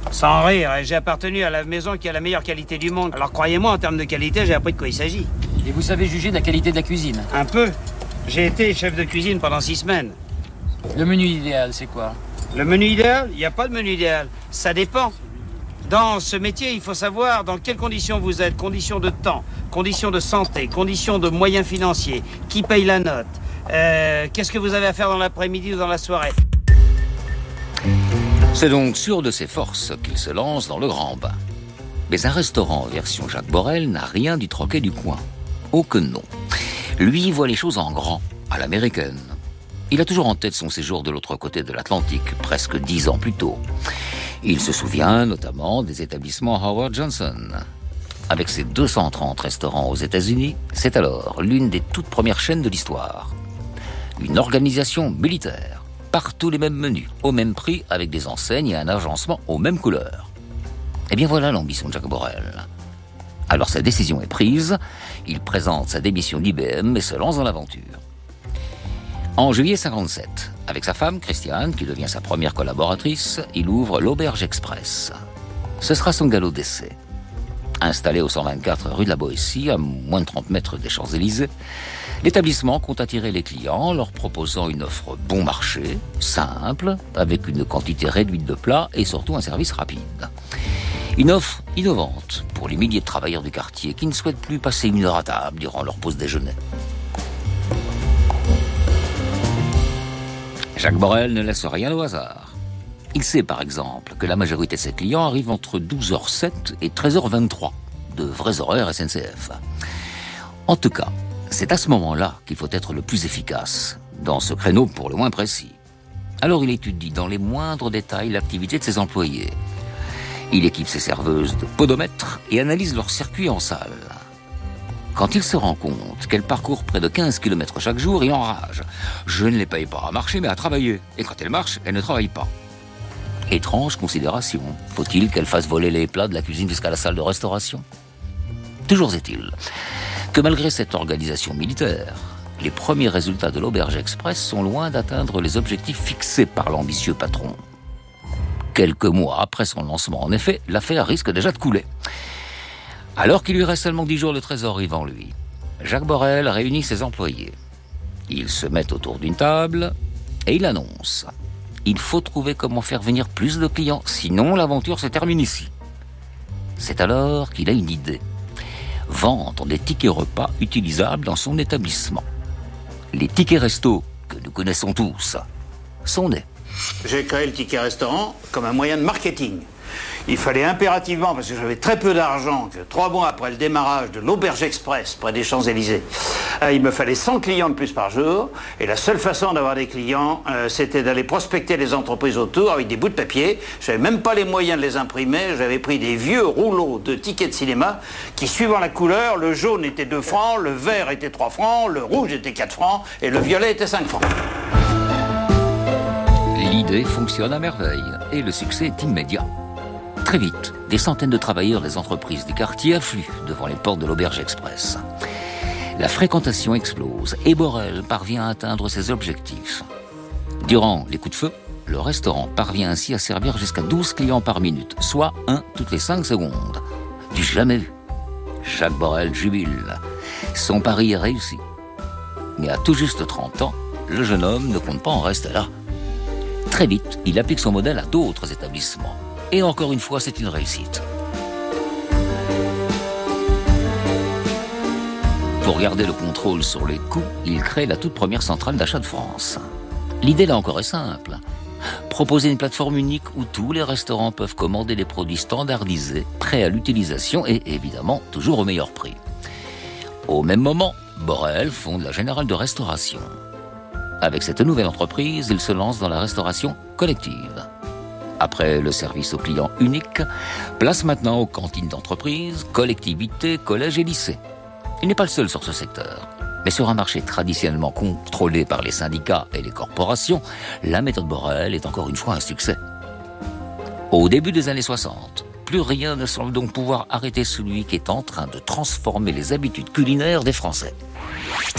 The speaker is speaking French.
Sans rire, j'ai appartenu à la maison qui a la meilleure qualité du monde. Alors croyez-moi, en termes de qualité, j'ai appris de quoi il s'agit. Et vous savez juger de la qualité de la cuisine? Un peu. J'ai été chef de cuisine pendant 6 semaines. Le menu idéal, c'est quoi? Le menu idéal? Il n'y a pas de menu idéal. Ça dépend. Dans ce métier, il faut savoir dans quelles conditions vous êtes. Conditions de temps, conditions de santé, conditions de moyens financiers. Qui paye la note? Qu'est-ce que vous avez à faire dans l'après-midi ou dans la soirée? C'est donc sûr de ses forces qu'il se lance dans le grand bain. Mais un restaurant version Jacques Borel n'a rien du troquet du coin. Oh que non. Lui voit les choses en grand, à l'américaine. Il a toujours en tête son séjour de l'autre côté de l'Atlantique, presque 10 ans plus tôt. Il se souvient notamment des établissements Howard Johnson. Avec ses 230 restaurants aux États-Unis, c'est alors l'une des toutes premières chaînes de l'histoire. Une organisation militaire. Partout les mêmes menus, au même prix, avec des enseignes et un agencement aux mêmes couleurs. Eh bien voilà l'ambition de Jacques Borel. Alors sa décision est prise, il présente sa démission d'IBM et se lance dans l'aventure. En juillet 57, avec sa femme Christiane, qui devient sa première collaboratrice, il ouvre l'Auberge Express. Ce sera son galop d'essai. Installé au 124 rue de la Boétie, à moins de 30 mètres des Champs-Élysées, l'établissement compte attirer les clients en leur proposant une offre bon marché, simple, avec une quantité réduite de plats et surtout un service rapide. Une offre innovante pour les milliers de travailleurs du quartier qui ne souhaitent plus passer 1 heure à table durant leur pause déjeuner. Jacques Borel ne laisse rien au hasard. Il sait par exemple que la majorité de ses clients arrivent entre 12h07 et 13h23, de vrais horaires SNCF. En tout cas, c'est à ce moment-là qu'il faut être le plus efficace, dans ce créneau pour le moins précis. Alors il étudie dans les moindres détails l'activité de ses employés. Il équipe ses serveuses de podomètres et analyse leur circuit en salle. Quand il se rend compte qu'elles parcourent près de 15 km chaque jour, il enrage. Je ne les paye pas à marcher, mais à travailler. Et quand elles marchent, elles ne travaillent pas. Étrange considération. Faut-il qu'elles fassent voler les plats de la cuisine jusqu'à la salle de restauration? Toujours est-il que malgré cette organisation militaire, les premiers résultats de l'Auberge Express sont loin d'atteindre les objectifs fixés par l'ambitieux patron. Quelques mois après son lancement, en effet, l'affaire risque déjà de couler. Alors qu'il lui reste seulement 10 jours de trésorerie devant lui, Jacques Borel réunit ses employés. Ils se mettent autour d'une table et il annonce: il faut trouver comment faire venir plus de clients, sinon l'aventure se termine ici. C'est alors qu'il a une idée: vendre des tickets repas utilisables dans son établissement. Les tickets resto, que nous connaissons tous, sont nés. J'ai créé le ticket restaurant comme un moyen de marketing. Il fallait impérativement, parce que j'avais très peu d'argent, que 3 mois après le démarrage de l'Auberge Express près des Champs-Élysées, il me fallait 100 clients de plus par jour. Et la seule façon d'avoir des clients, c'était d'aller prospecter les entreprises autour avec des bouts de papier. Je n'avais même pas les moyens de les imprimer. J'avais pris des vieux rouleaux de tickets de cinéma qui, suivant la couleur, le jaune était 2 francs, le vert était 3 francs, le rouge était 4 francs et le violet était 5 francs. L'idée fonctionne à merveille et le succès est immédiat. Très vite, des centaines de travailleurs des entreprises du quartier affluent devant les portes de l'Auberge Express. La fréquentation explose et Borel parvient à atteindre ses objectifs. Durant les coups de feu, le restaurant parvient ainsi à servir jusqu'à 12 clients par minute, soit 1 toutes les 5 secondes. Du jamais vu. Jacques Borel jubile. Son pari est réussi. Mais à tout juste 30 ans, le jeune homme ne compte pas en rester là. Très vite, il applique son modèle à d'autres établissements. Et encore une fois, c'est une réussite. Pour garder le contrôle sur les coûts, il crée la toute première centrale d'achat de France. L'idée, là encore, est simple. Proposer une plateforme unique où tous les restaurants peuvent commander des produits standardisés, prêts à l'utilisation et, évidemment, toujours au meilleur prix. Au même moment, Borel fonde la Générale de Restauration. Avec cette nouvelle entreprise, il se lance dans la restauration collective. Après le service aux clients unique, place maintenant aux cantines d'entreprise, collectivités, collèges et lycées. Il n'est pas le seul sur ce secteur. Mais sur un marché traditionnellement contrôlé par les syndicats et les corporations, la méthode Borel est encore une fois un succès. Au début des années 60, plus rien ne semble donc pouvoir arrêter celui qui est en train de transformer les habitudes culinaires des Français.